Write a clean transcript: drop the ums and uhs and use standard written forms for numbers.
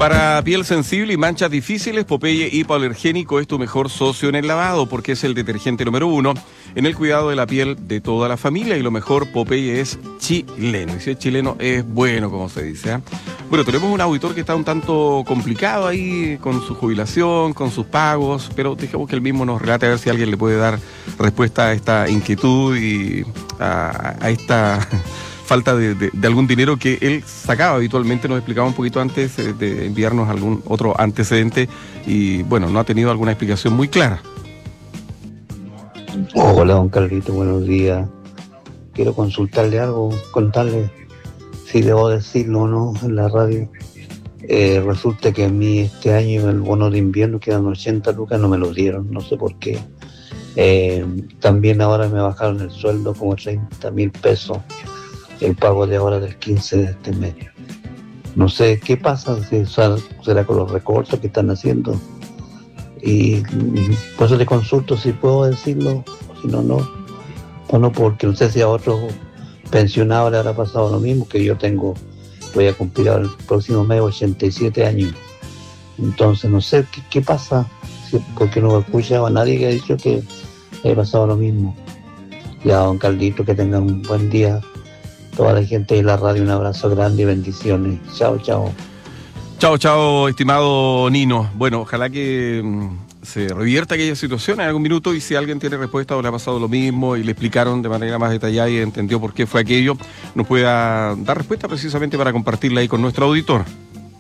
Para piel sensible y manchas difíciles, Popeye Hipoalergénico es tu mejor socio en el lavado porque es el detergente número 1 en el cuidado de la piel de toda la familia. Y lo mejor, Popeye es chileno. Y si es chileno, es bueno, como se dice, ¿eh? Bueno, tenemos un auditor que está un tanto complicado ahí con su jubilación, con sus pagos, pero dejemos que él mismo nos relate a ver si alguien le puede dar respuesta a esta inquietud y a esta falta de algún dinero que él sacaba habitualmente. Nos explicaba un poquito antes de enviarnos algún otro antecedente y bueno, no ha tenido alguna explicación muy clara. Hola, don Carlito, buenos días. Quiero consultarle algo, contarle si debo decirlo o no en la radio. Resulta que a mí este año el bono de invierno quedan 80 lucas, no me lo dieron, no sé por qué. También ahora me bajaron el sueldo como 30.000 pesos. El pago de ahora del 15 de este mes. No sé qué pasa, si será con los recortes que están haciendo. Y por eso te consulto si puedo decirlo, o si no, no. O no, porque no sé si a otros pensionados le habrá pasado lo mismo, que yo voy a cumplir ahora el próximo mes 87 años. Entonces no sé qué pasa, porque no he escuchado a nadie que ha dicho que le ha pasado lo mismo. Ya, don Carlito, que tengan un buen día. Toda la gente de la radio, un abrazo grande y bendiciones. Chao, chao. Chao, chao, estimado Nino. Bueno, ojalá que se revierta aquella situación en algún minuto y si alguien tiene respuesta o le ha pasado lo mismo y le explicaron de manera más detallada y entendió por qué fue aquello, nos pueda dar respuesta precisamente para compartirla ahí con nuestro auditor.